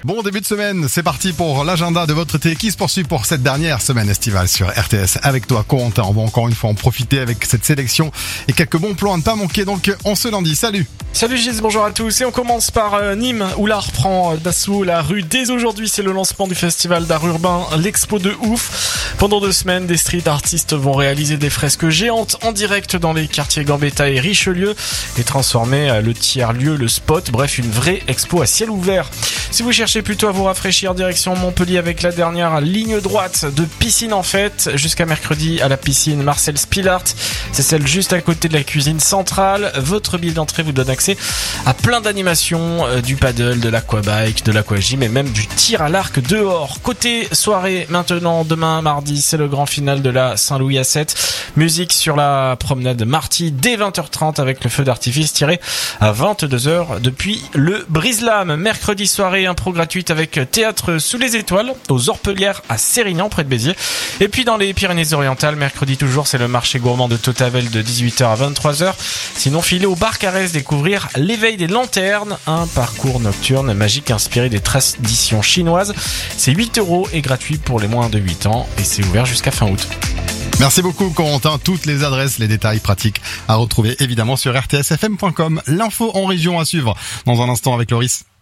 Bon début de semaine, c'est parti pour l'agenda de votre été qui se poursuit pour cette dernière semaine estivale sur RTS. Avec toi, Corentin, on va encore une fois en profiter avec cette sélection et quelques bons plans à ne pas manquer. Donc, on se lundi. Salut. Salut Gilles, bonjour à tous. Et on commence par Nîmes, où l'art prend d'assaut la rue. Dès aujourd'hui, c'est le lancement du festival d'art urbain, l'expo de ouf. Pendant 2 semaines, des street artistes vont réaliser des fresques géantes en direct dans les quartiers Gambetta et Richelieu et transformer le tiers-lieu, le spot, bref, une vraie expo à ciel ouvert. Si vous cherchez plutôt à vous rafraîchir, direction Montpellier avec la dernière ligne droite de piscine en fête, jusqu'à mercredi à la piscine Marcel Spilart. C'est celle juste à côté de la cuisine centrale. Votre billet d'entrée vous donne accès à plein d'animations, du paddle, de l'aquabike, de l'aquagym et même du tir à l'arc dehors. Côté soirée, maintenant, demain mardi, c'est le grand final de la Saint-Louis A7. Musique sur la promenade Marty dès 20h30 avec le feu d'artifice tiré à 22h depuis le Brise-Lame. Mercredi soirée, impro gratuite avec théâtre sous les étoiles aux Orpelières à Sérignan près de Béziers. Et puis dans les Pyrénées-Orientales, mercredi toujours, c'est le marché gourmand de Totavel de 18h à 23h. Sinon, filez au bar Carès découvrir l'éveil des lanternes, un parcours nocturne magique inspiré des traditions chinoises. C'est 8€ et gratuit pour les moins de 8 ans et c'est ouvert jusqu'à fin août. Merci beaucoup Corentin, toutes les adresses, les détails pratiques à retrouver évidemment sur rtsfm.com. L'info en région à suivre dans un instant avec Loris.